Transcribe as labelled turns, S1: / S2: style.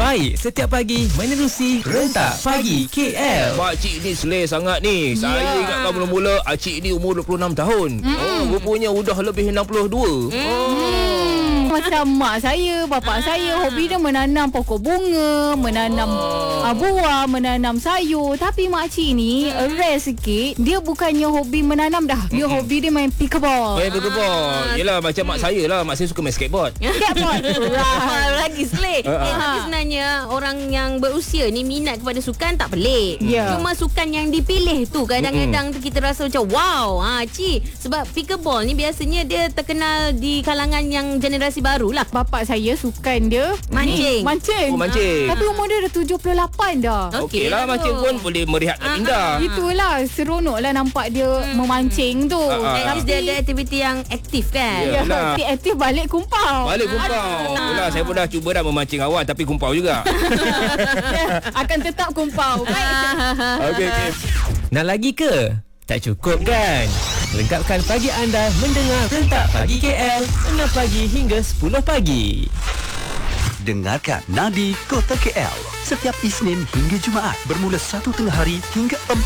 S1: Baik, setiap pagi menerusi Rentak Pagi KL.
S2: Makcik ni seleh sangat ni. Saya ingatkan mula-mula acik ni umur 26 tahun. Rupanya udah lebih 62.
S3: Macam mak saya, bapak saya, hobi dia menanam pokok bunga, menanam buah, menanam sayur. Tapi makcik ni rare sikit. Dia bukannya hobi menanam dah. Dia hobi dia main pickleball.
S2: Main pickleball. Yelah macam mak saya lah. Mak saya suka main skateboard.
S3: Skateboard.
S4: Lagi selit. Tapi sebenarnya orang yang berusia ni minat kepada sukan tak pelik. Cuma sukan yang dipilih tu kadang-kadang kita rasa macam wow, cik. Sebab pickleball ni biasanya dia terkenal di kalangan yang generasi baru lah.
S3: Bapak saya sukan dia
S4: Mancing.
S3: Mancing.
S2: Mancing.
S3: Tapi umur dia dah 78 dah.
S2: Okey lah mancing pun boleh merehatkan minda.
S3: Itulah seronok lah nampak dia memancing tu.
S4: At least dia ada aktiviti yang aktif kan.
S2: Ya. Yalah.
S3: Aktif balik kumpau.
S2: Balik kumpau. Itulah saya pun dah cuba dah memancing awal tapi kumpau juga.
S3: Akan tetap kumpau.
S2: Okey.
S1: Nak lagi ke? Tak cukup kan? Lengkapkan pagi anda mendengar Rentak Pagi KL 6 pagi hingga 10 pagi.
S5: Dengarkan Nadi Kota KL setiap Isnin hingga Jumaat bermula 1 tengah hari hingga